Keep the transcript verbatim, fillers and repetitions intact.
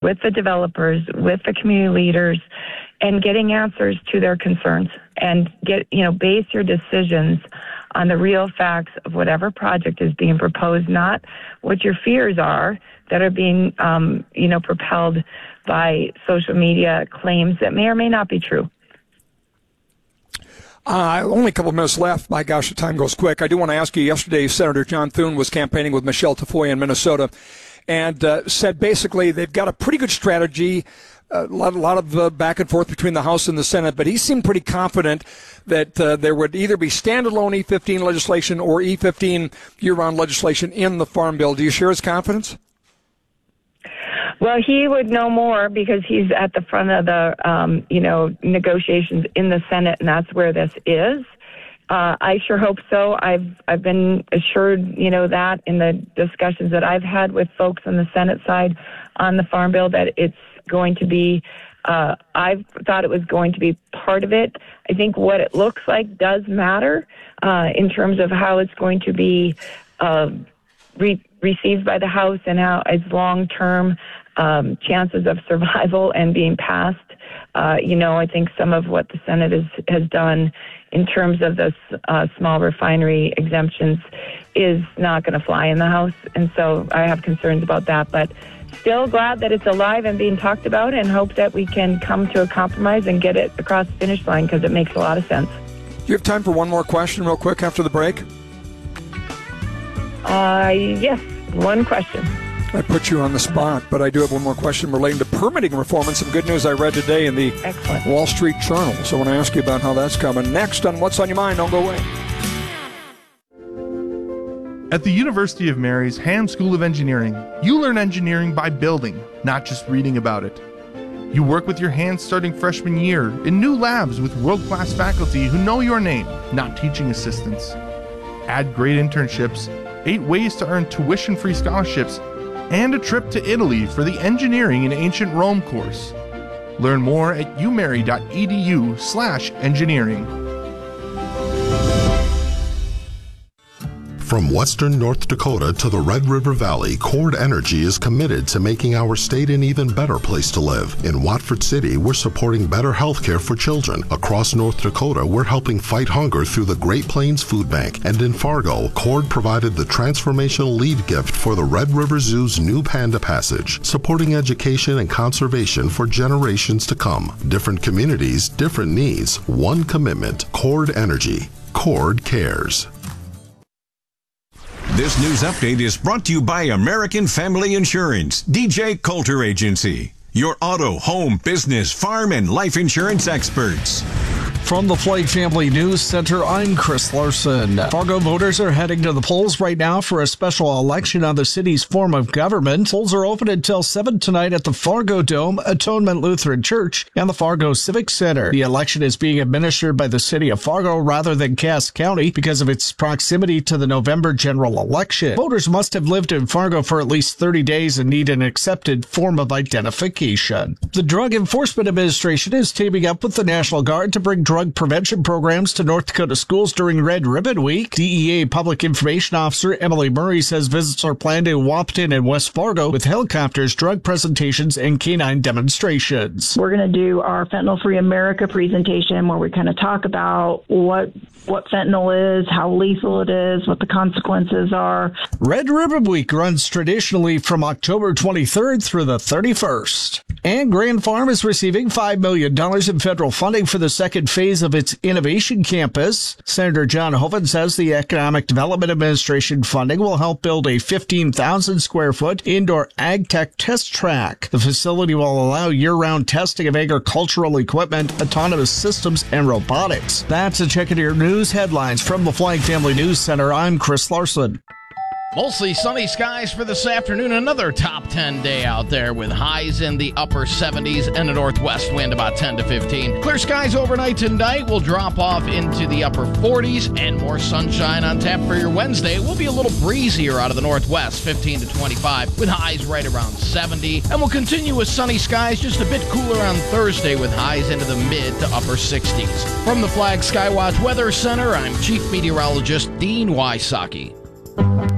with the developers, with the community leaders, and getting answers to their concerns, and get, you know, base your decisions on the real facts of whatever project is being proposed, not what your fears are that are being, um, you know, propelled by social media claims that may or may not be true. Uh, only a couple of minutes left. My gosh, the time goes quick. I do want to ask you, yesterday Senator John Thune was campaigning with Michelle Tafoya in Minnesota and uh, said basically they've got a pretty good strategy, a lot, a lot of uh, back and forth between the House and the Senate, but he seemed pretty confident that uh, there would either be standalone E fifteen legislation or E fifteen year-round legislation in the Farm Bill. Do you share his confidence? Well, he would know more because he's at the front of the, um, you know, negotiations in the Senate, and that's where this is. Uh, I sure hope so. I've I've been assured, you know, that in the discussions that I've had with folks on the Senate side on the Farm Bill, that it's going to be, uh, I thought it was going to be part of it. I think what it looks like does matter uh, in terms of how it's going to be uh, re- received by the House and how its long-term um, chances of survival and being passed. Uh, you know, I think some of what the Senate has, has done in terms of the uh, small refinery exemptions is not going to fly in the House. And so I have concerns about that. But still glad that it's alive and being talked about, and hope that we can come to a compromise and get it across the finish line, because it makes a lot of sense. Do you have time for one more question real quick after the break? Uh, yes, one question. I put you on the spot, but I do have one more question relating to permitting reform and some good news I read today in the Excellent. Wall Street Journal. So I want to ask you about how that's coming. Next on What's on Your Mind. Don't go away. At the University of Mary's Ham School of Engineering, you learn engineering by building, not just reading about it. You work with your hands starting freshman year in new labs with world-class faculty who know your name, not teaching assistants. Add great internships, eight ways to earn tuition-free scholarships, and a trip to Italy for the Engineering in Ancient Rome course. Learn more at umary.edu slash engineering. From western North Dakota to the Red River Valley, Cord Energy is committed to making our state an even better place to live. In Watford City, we're supporting better health care for children. Across North Dakota, we're helping fight hunger through the Great Plains Food Bank. And in Fargo, Cord provided the transformational lead gift for the Red River Zoo's new Panda Passage, supporting education and conservation for generations to come. Different communities, different needs, one commitment. Cord Energy. Cord cares. This news update is brought to you by American Family Insurance, D J Coulter Agency, your auto, home, business, farm, and life insurance experts. From the Flake Family News Center, I'm Chris Larson. Fargo voters are heading to the polls right now for a special election on the city's form of government. Polls are open until seven tonight at the Fargo Dome, Atonement Lutheran Church, and the Fargo Civic Center. The election is being administered by the city of Fargo rather than Cass County because of its proximity to the November general election. Voters must have lived in Fargo for at least thirty days and need an accepted form of identification. The Drug Enforcement Administration is teaming up with the National Guard to bring drug prevention programs to North Dakota schools during Red Ribbon Week. D E A Public Information Officer Emily Murray says visits are planned in Wahpeton and West Fargo with helicopters, drug presentations, and canine demonstrations. We're going to do our Fentanyl Free America presentation where we kind of talk about what what fentanyl is, how lethal it is, what the consequences are. Red Ribbon Week runs traditionally from October twenty-third through the thirty-first. And Grand Farm is receiving five million dollars in federal funding for the second phase of its Innovation Campus. Senator John Hoeven says the Economic Development Administration funding will help build a fifteen thousand square foot indoor ag tech test track. The facility will allow year-round testing of agricultural equipment, autonomous systems, and robotics. That's a check into your news headlines from the Flag Family News Center. I'm Chris Larson. Mostly sunny skies for this afternoon. Another top ten day out there with highs in the upper seventies and a northwest wind about ten to fifteen. Clear skies overnight tonight will drop off into the upper forties and more sunshine on tap for your Wednesday. It will be a little breezier out of the northwest, fifteen to twenty-five, with highs right around seventy. And we'll continue with sunny skies, just a bit cooler on Thursday with highs into the mid to upper sixties. From the Flag Skywatch Weather Center, I'm Chief Meteorologist Dean Wysocki.